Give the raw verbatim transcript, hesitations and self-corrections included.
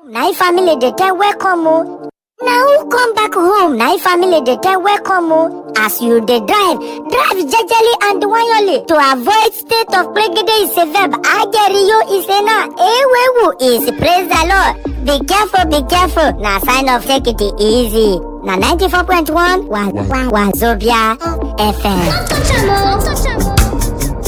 Na family dey tell welcome o. Na who come back home? Na family dey tell welcome o. As you dey drive, drive jejely and wayoli to avoid state of pregede is a verb. Ajeriyo is a noun. Ewewu is praise the Lord. Be careful, be careful. Na sign of take it easy. Na ninety-four point one Wazobia F M. Don't touch am o, touch am o.